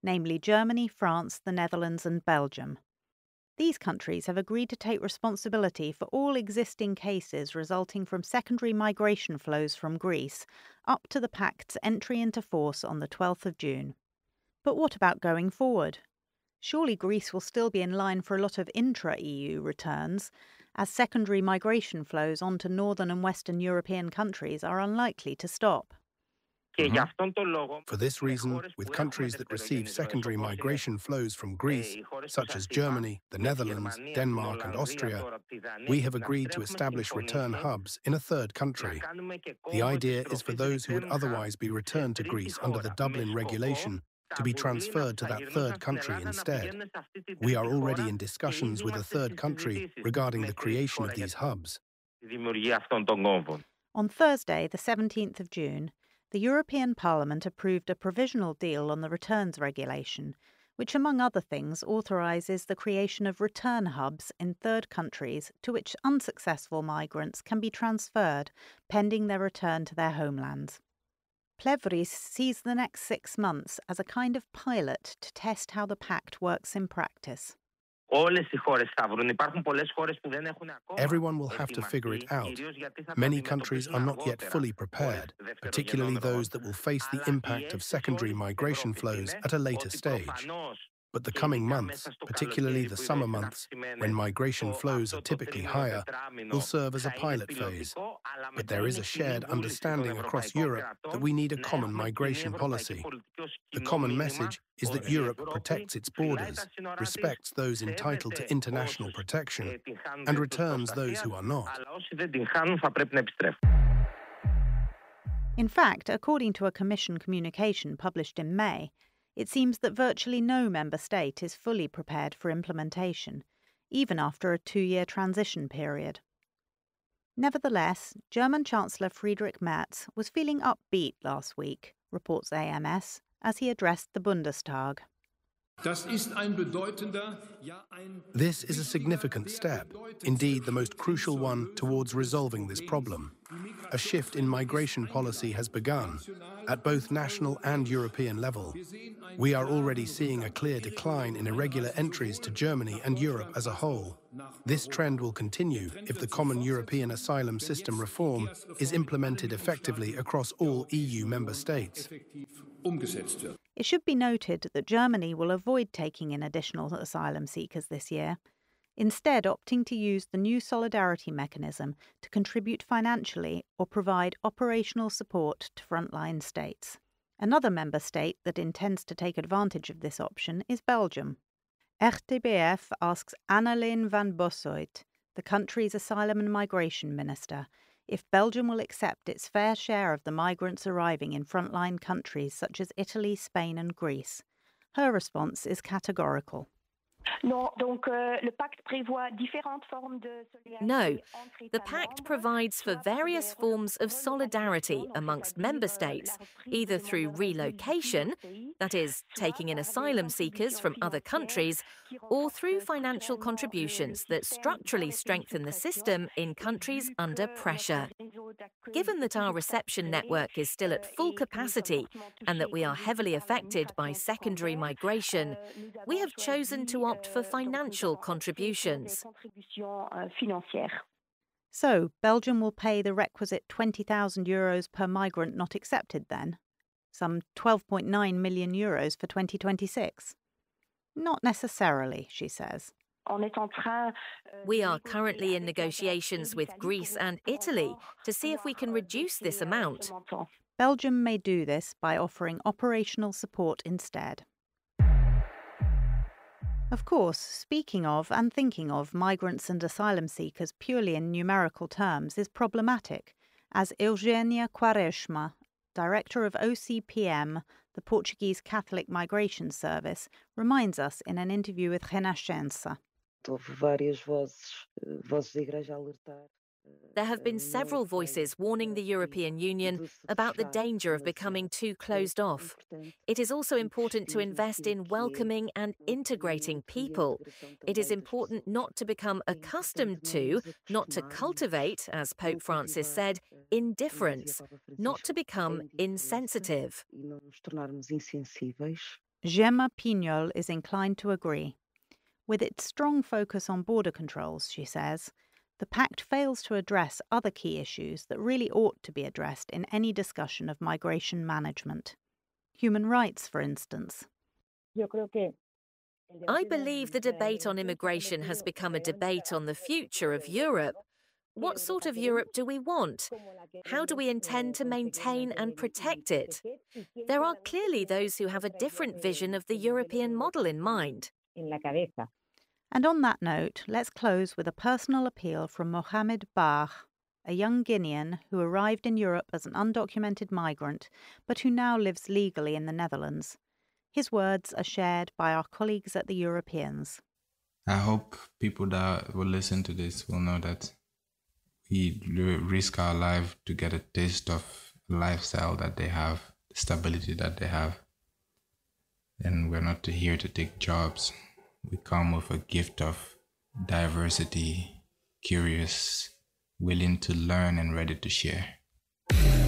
namely Germany, France, the Netherlands and Belgium. These countries have agreed to take responsibility for all existing cases resulting from secondary migration flows from Greece up to the Pact's entry into force on the 12th of June. But what about going forward? Surely Greece will still be in line for a lot of intra-EU returns, as secondary migration flows onto northern and western European countries are unlikely to stop. For this reason, with countries that receive secondary migration flows from Greece, such as Germany, the Netherlands, Denmark and Austria, we have agreed to establish return hubs in a third country. The idea is for those who would otherwise be returned to Greece under the Dublin regulation to be transferred to that third country instead. We are already in discussions with a third country regarding the creation of these hubs. On Thursday, the 17th of June, the European Parliament approved a provisional deal on the returns regulation, which, among other things, authorises the creation of return hubs in third countries to which unsuccessful migrants can be transferred pending their return to their homelands. Plevris sees the next 6 months as a kind of pilot to test how the pact works in practice. Everyone will have to figure it out. Many countries are not yet fully prepared, particularly those that will face the impact of secondary migration flows at a later stage. But the coming months, particularly the summer months, when migration flows are typically higher, will serve as a pilot phase. But there is a shared understanding across Europe that we need a common migration policy. The common message is that Europe protects its borders, respects those entitled to international protection, and returns those who are not. In fact, according to a Commission communication published in May, it seems that virtually no member state is fully prepared for implementation, even after a 2-year transition period. Nevertheless, German Chancellor Friedrich Merz was feeling upbeat last week, reports AMS, as he addressed the Bundestag. This is a significant step, indeed the most crucial one towards resolving this problem. A shift in migration policy has begun, at both national and European level. We are already seeing a clear decline in irregular entries to Germany and Europe as a whole. This trend will continue if the common European asylum system reform is implemented effectively across all EU member states. It should be noted that Germany will avoid taking in additional asylum seekers this year, instead opting to use the new solidarity mechanism to contribute financially or provide operational support to frontline states. Another member state that intends to take advantage of this option is Belgium. RTBF asks Annalene van Bossoit, the country's asylum and migration minister, if Belgium will accept its fair share of the migrants arriving in frontline countries such as Italy, Spain and Greece. Her response is categorical. No, the pact provides for various forms of solidarity amongst member states, either through relocation, that is, taking in asylum seekers from other countries, or through financial contributions that structurally strengthen the system in countries under pressure. Given that our reception network is still at full capacity and that we are heavily affected by secondary migration, we have chosen to opt for financial contributions. So, Belgium will pay the requisite €20,000 per migrant not accepted then? Some €12.9 million for 2026? Not necessarily, she says. We are currently in negotiations with Greece and Italy to see if we can reduce this amount. Belgium may do this by offering operational support instead. Of course, speaking of and thinking of migrants and asylum seekers purely in numerical terms is problematic, as Eugenia Quaresma, director of OCPM, the Portuguese Catholic Migration Service, reminds us in an interview with Renascença. There have been several voices warning the European Union about the danger of becoming too closed off. It is also important to invest in welcoming and integrating people. It is important not to become accustomed to, not to cultivate, as Pope Francis said, indifference, not to become insensitive. Gemma Pignol is inclined to agree. With its strong focus on border controls, she says, the pact fails to address other key issues that really ought to be addressed in any discussion of migration management. Human rights, for instance. I believe the debate on immigration has become a debate on the future of Europe. What sort of Europe do we want? How do we intend to maintain and protect it? There are clearly those who have a different vision of the European model in mind. And on that note, let's close with a personal appeal from Mohamed Bah, a young Guinean who arrived in Europe as an undocumented migrant, but who now lives legally in the Netherlands. His words are shared by our colleagues at the Europeans. I hope people that will listen to this will know that we risk our life to get a taste of the lifestyle that they have, the stability that they have. And we're not here to take jobs. We come with a gift of diversity, curious, willing to learn and ready to share.